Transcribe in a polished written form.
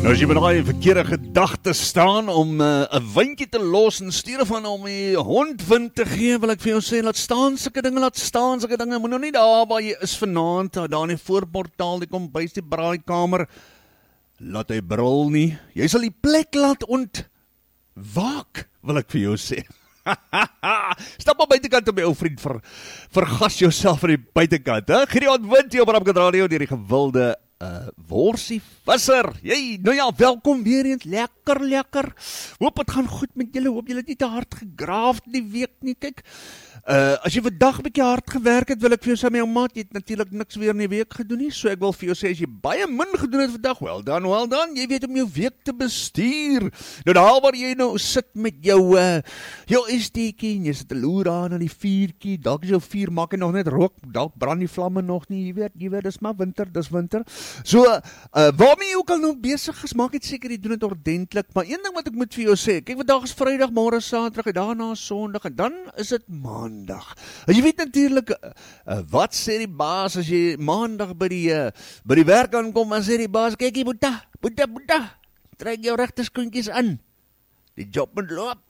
As jy met daai verkeerde gedagte staan om 'n windjie te los en stuur van om die hond wind te gee, wil ek vir jou sê, laat staan sulke dinge, moet nou nie daar waar jy is vanaand, daar in die voorportaal, die kombuis, die braaikamer, laat hy brul nie, jy sal die plek laat ontwaak, wil ek vir jou sê. Stap op buitekant op my ou vriend, vergas jouself aan die buitekant, hè? Gideon Wind hier op Ramkat Radio, deur die gewilde Worsie Visser. Jy, nou ja, welkom weer eens, lekker. Hoop het gaan goed met julle, hoop julle het nie te hard gegraaf die week nie, kyk. As jy vandag 'n bietjie hard gewerk het, wil ek vir jou sê, my ou maat, jy het natuurlik niks weer in die week gedoen nie, so ek wil vir jou sê, as jy baie min gedoen het vandag, well done, jy weet om jou week te bestuur. Nou daar waar jy nou sit met jou SD'tjie, en jy sit te loer aan die vuurtjie, dalk is jou vuur, maak hy nog net rook, dalk brand die vlamme nog nie, jy weet, dis maar winter, So, waarmee jy ook al nou besig is, maak het seker jy doen het ordentlik, maar een ding wat ek moet vir jou sê, kyk, vandag is Vrydag, môre Saterdag, en daarna is Sondag, en dan is dit Maandag. En jy weet natuurlik, wat sê die baas as jy Maandag by die werk aankom, en sê die baas, kyk jy, boeta, trek jou regte skoentjies aan, die job moet loop.